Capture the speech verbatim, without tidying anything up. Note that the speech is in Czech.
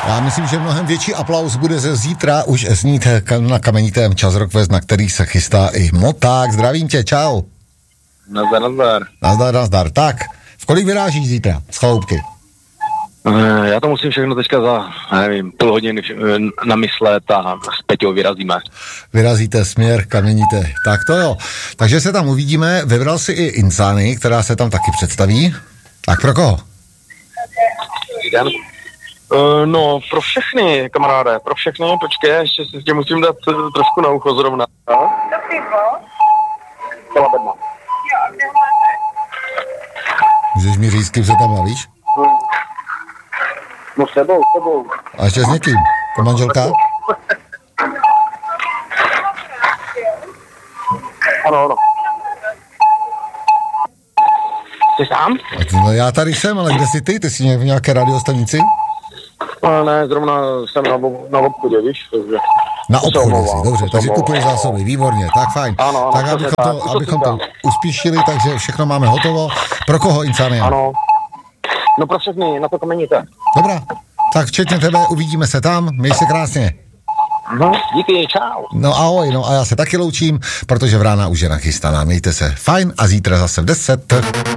Já myslím, že mnohem větší aplaus bude ze zítra už znít na Kamenitém Čas Rockfest, na který se chystá i Moták. Zdravím tě, čau. Nazdar, nazdar. Nazdar, nazdar. Tak, v kolik vyrážíš zítra z Chaloupky? Já to musím všechno teďka za, nevím, půl hodiny namyslet a s Peťou vyrazíme. Vyrazíte směr Kamenité. Tak to jo. Takže se tam uvidíme. Vybral si i Insany, která se tam taky představí. Tak pro koho? Uh, no, pro všechny, kamaráde, pro všechny, počkej, ještě si tě musím dát uh, trošku na ucho zrovna. To pivo? Celá bedna. Jo, a kde máte? Můžeš mi říct, s kým se tam bavíš? Hmm. No s tebou, s tebou. A ještě s někým? To manželka? Ano, ano. Jsi sám? No já tady jsem, ale kde jsi ty? Ty jsi v nějaké radiostanici? No, ne, zrovna jsem na, na obchodě, víš? Takže... Na obchodě si, dobře, takže kupuješ zásoby, výborně, tak fajn. Ano, ano, tak abychom, tak, to, abychom to uspíšili, takže všechno máme hotovo. Pro koho Insania? Ano. No pro všechny, na to Kamenité. Dobrá, tak včetně tebe, uvidíme se tam, měj se krásně. No, díky, čau. No ahoj, no a já se taky loučím, protože v rána už je nachystaná, mějte se fajn a zítra zase v deset.